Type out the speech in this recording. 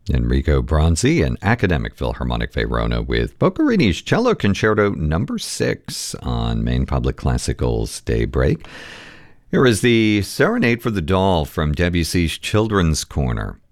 Enrico Bronzi and Academic Philharmonic Verona with Boccherini's Cello Concerto No. 6 on Maine Public Classical's Daybreak. Here is the Serenade for the Doll from Debussy's Children's Corner.